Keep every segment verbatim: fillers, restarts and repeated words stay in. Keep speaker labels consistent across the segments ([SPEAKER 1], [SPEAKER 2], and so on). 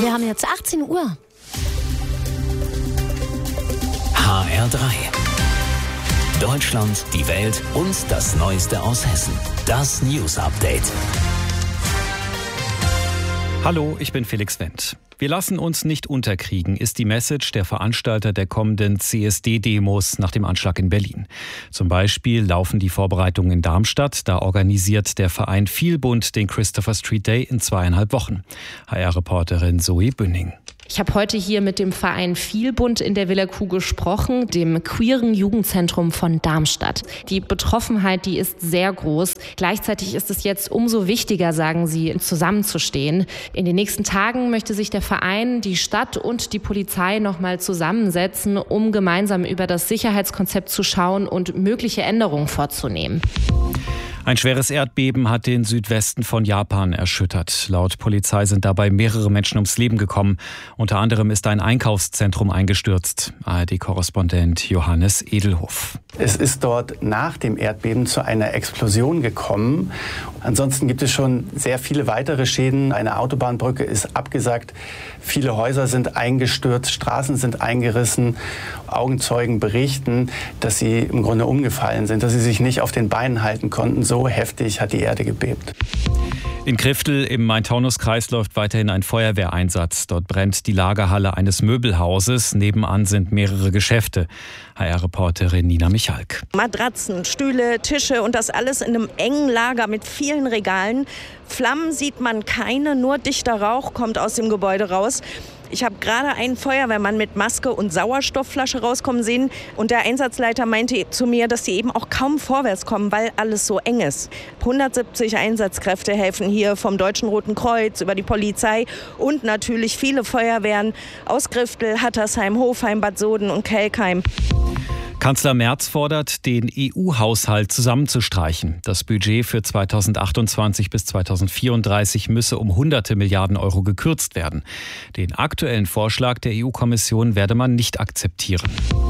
[SPEAKER 1] Wir haben jetzt achtzehn Uhr.
[SPEAKER 2] H R drei. Deutschland, die Welt und das Neueste aus Hessen. Das News Update.
[SPEAKER 3] Hallo, ich bin Felix Wendt. Wir lassen uns nicht unterkriegen, ist die Message der Veranstalter der kommenden C S D-Demos nach dem Anschlag in Berlin. Zum Beispiel laufen die Vorbereitungen in Darmstadt. Da organisiert der Verein Vielbund den Christopher Street Day in zweieinhalb Wochen. H R-Reporterin Zoe Bünning.
[SPEAKER 4] Ich habe heute hier mit dem Verein Vielbund in der Villa Kuh gesprochen, dem queeren Jugendzentrum von Darmstadt. Die Betroffenheit, die ist sehr groß. Gleichzeitig ist es jetzt umso wichtiger, sagen sie, zusammenzustehen. In den nächsten Tagen möchte sich der Verein, die Stadt und die Polizei nochmal zusammensetzen, um gemeinsam über das Sicherheitskonzept zu schauen und mögliche Änderungen vorzunehmen.
[SPEAKER 3] Ein schweres Erdbeben hat den Südwesten von Japan erschüttert. Laut Polizei sind dabei mehrere Menschen ums Leben gekommen. Unter anderem ist ein Einkaufszentrum eingestürzt. A R D-Korrespondent Johannes Edelhoff.
[SPEAKER 5] Es ist dort nach dem Erdbeben zu einer Explosion gekommen. Ansonsten gibt es schon sehr viele weitere Schäden. Eine Autobahnbrücke ist abgesackt. Viele Häuser sind eingestürzt, Straßen sind eingerissen. Augenzeugen berichten, dass sie im Grunde umgefallen sind, dass sie sich nicht auf den Beinen halten konnten. So heftig hat die Erde gebebt.
[SPEAKER 3] In Kriftel im Main-Taunus-Kreis läuft weiterhin ein Feuerwehreinsatz. Dort brennt die Lagerhalle eines Möbelhauses. Nebenan sind mehrere Geschäfte. H R-Reporterin Nina Michalk.
[SPEAKER 6] Matratzen, Stühle, Tische und das alles in einem engen Lager mit vielen Regalen. Flammen sieht man keine, nur dichter Rauch kommt aus dem Gebäude raus. Ich habe gerade einen Feuerwehrmann mit Maske und Sauerstoffflasche rauskommen sehen. Und der Einsatzleiter meinte zu mir, dass sie eben auch kaum vorwärts kommen, weil alles so eng ist. hundertsiebzig Einsatzkräfte helfen hier vom Deutschen Roten Kreuz über die Polizei und natürlich viele Feuerwehren aus Griftel, Hattersheim, Hofheim, Bad Soden und Kelkheim.
[SPEAKER 3] Kanzler Merz fordert, den E U-Haushalt zusammenzustreichen. Das Budget für zweitausendachtundzwanzig bis zweitausendvierunddreißig müsse um hunderte Milliarden Euro gekürzt werden. Den aktuellen Vorschlag der E U-Kommission werde man nicht akzeptieren.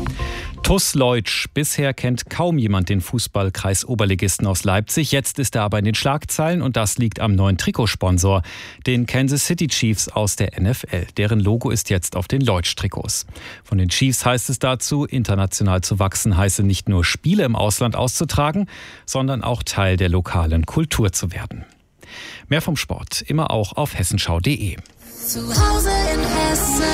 [SPEAKER 3] T U S Leutsch. Bisher kennt kaum jemand den Fußballkreis-Oberligisten aus Leipzig. Jetzt ist er aber in den Schlagzeilen und das liegt am neuen Trikotsponsor, den Kansas City Chiefs aus der N F L. Deren Logo ist jetzt auf den Leutsch-Trikots. Von den Chiefs heißt es dazu, international zu wachsen heiße nicht nur Spiele im Ausland auszutragen, sondern auch Teil der lokalen Kultur zu werden. Mehr vom Sport immer auch auf hessenschau punkt de.
[SPEAKER 1] Zu Hause in Hessen.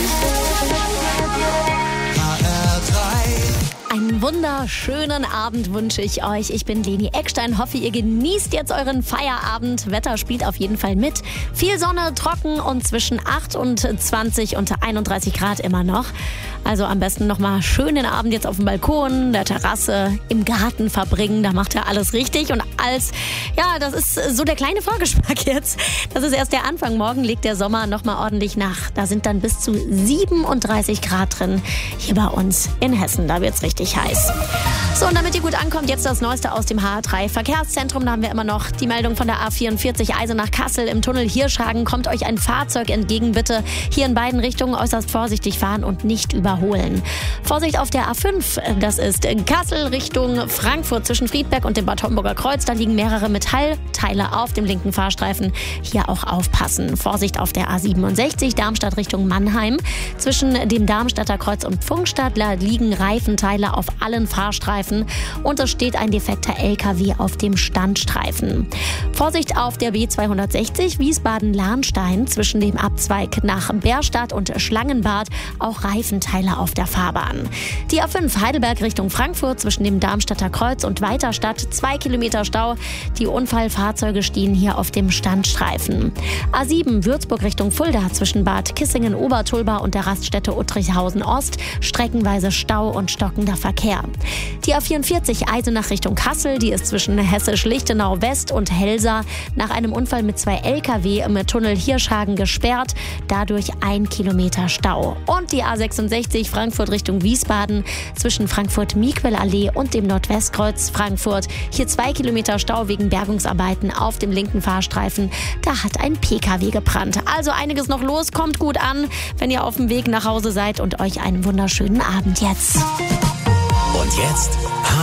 [SPEAKER 1] Einen wunderschönen Abend wünsche ich euch. Ich bin Leni Eckstein. Hoffe, ihr genießt jetzt euren Feierabend. Wetter spielt auf jeden Fall mit. Viel Sonne, trocken und zwischen achtundzwanzig und einunddreißig Grad immer noch. Also am besten nochmal schön den Abend jetzt auf dem Balkon, der Terrasse, im Garten verbringen. Da macht er alles richtig. Und als, ja, das ist so der kleine Vorgeschmack jetzt. Das ist erst der Anfang. Morgen legt der Sommer nochmal ordentlich nach. Da sind dann bis zu siebenunddreißig Grad drin. Hier bei uns in Hessen. Da wird's richtig heiß. So, und damit ihr gut ankommt, jetzt das Neueste aus dem H R drei Verkehrszentrum. Da haben wir immer noch die Meldung von der A vierundvierzig Eisenach-Kassel im Tunnel Hirschhagen. Kommt euch ein Fahrzeug entgegen, bitte. Hier in beiden Richtungen äußerst vorsichtig fahren und nicht überholen. Vorsicht auf der A fünf, das ist Kassel Richtung Frankfurt zwischen Friedberg und dem Bad Homburger Kreuz. Da liegen mehrere Metallteile auf dem linken Fahrstreifen. Hier auch aufpassen. Vorsicht auf der A siebenundsechzig, Darmstadt Richtung Mannheim. Zwischen dem Darmstadter Kreuz und Pfungstadt liegen Reifenteile auf allen Fahrstreifen und es steht ein defekter L K W auf dem Standstreifen. Vorsicht auf der B zweihundertsechzig Wiesbaden-Lahnstein zwischen dem Abzweig nach Bärstadt und Schlangenbad, auch Reifenteile auf der Fahrbahn. Die A fünf Heidelberg Richtung Frankfurt zwischen dem Darmstadter Kreuz und Weiterstadt, zwei Kilometer Stau. Die Unfallfahrzeuge stehen hier auf dem Standstreifen. A sieben Würzburg Richtung Fulda zwischen Bad Kissingen-Obertulba und der Raststätte Uttrichhausen Ost, streckenweise Stau und stockender Verkehr. Die A vierundvierzig Eisenach Richtung Kassel, die ist zwischen Hessisch-Lichtenau West und Helsa nach einem Unfall mit zwei L K W im Tunnel Hirschhagen gesperrt, dadurch ein Kilometer Stau. Und die A sechsundsechzig Frankfurt Richtung Wiesbaden zwischen Frankfurt-Miquel-Allee und dem Nordwestkreuz Frankfurt, hier zwei Kilometer Stau wegen Bergungsarbeiten auf dem linken Fahrstreifen. Da hat ein P K W gebrannt. Also einiges noch los, kommt gut an, wenn ihr auf dem Weg nach Hause seid und euch einen wunderschönen Abend jetzt.
[SPEAKER 2] Und jetzt